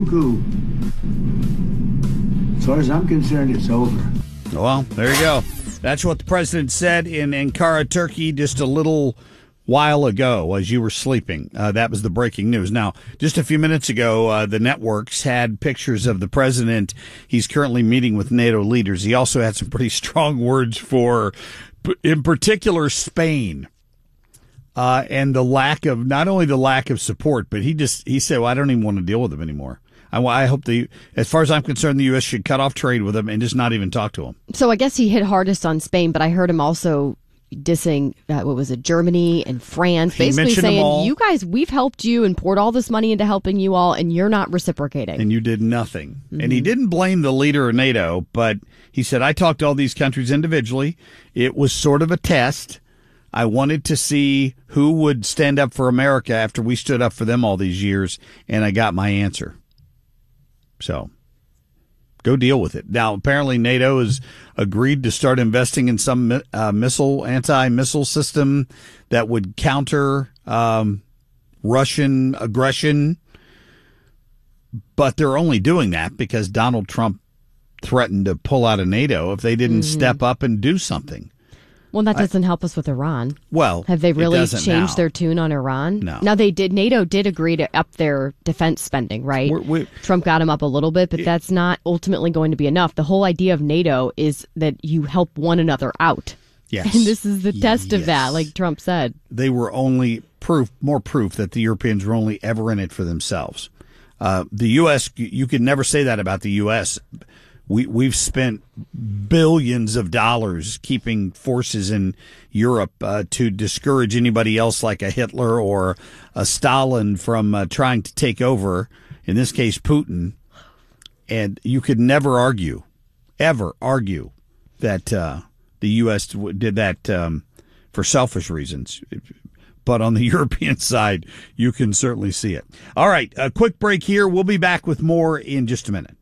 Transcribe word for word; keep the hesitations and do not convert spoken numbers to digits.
Coup. As far as I'm concerned, it's over. Well, there you go. That's what the president said in Ankara, Turkey, just a little while ago as you were sleeping. Uh, that was the breaking news. Now, just a few minutes ago, uh, the networks had pictures of the president. He's currently meeting with NATO leaders. He also had some pretty strong words for, in particular, Spain. Uh, and the lack of, not only the lack of support, but he just, he said, well, I don't even want to deal with him anymore. I, I hope the, as far as I'm concerned, the U S should cut off trade with him and just not even talk to him. So I guess he hit hardest on Spain, but I heard him also dissing, uh, what was it, Germany and France, He basically mentioned them saying, all. you guys, we've helped you and poured all this money into helping you all, and you're not reciprocating. And you did nothing. Mm-hmm. And he didn't blame the leader of NATO, but he said, I talked to all these countries individually. It was sort of a test. I wanted to see who would stand up for America after we stood up for them all these years, and I got my answer. So go deal with it. Now, apparently NATO has agreed to start investing in some uh, missile, anti-missile system that would counter um, Russian aggression. But they're only doing that because Donald Trump threatened to pull out of NATO if they didn't mm-hmm. step up and do something. Well, that doesn't I, help us with Iran. Well, have they really changed now. their tune on Iran? No. Now, they did. NATO did agree to up their defense spending, right? We're, we're, Trump got them up a little bit, but it, that's not ultimately going to be enough. The whole idea of NATO is that you help one another out. Yes. And this is the test yes. of that, like Trump said. They were only proof, more proof that the Europeans were only ever in it for themselves. Uh, the U S, you could never say that about the U S We, we've spent billions of dollars keeping forces in Europe uh, to discourage anybody else like a Hitler or a Stalin from uh, trying to take over, in this case, Putin. And you could never argue, ever argue that uh, the U S did that um, for selfish reasons. But on the European side, you can certainly see it. All right, a quick break here. We'll be back with more in just a minute.